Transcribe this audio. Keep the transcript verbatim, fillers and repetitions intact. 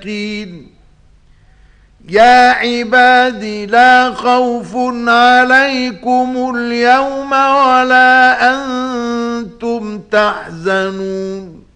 يا عباد لا خوف عليكم اليوم ولا أنتم تحزنون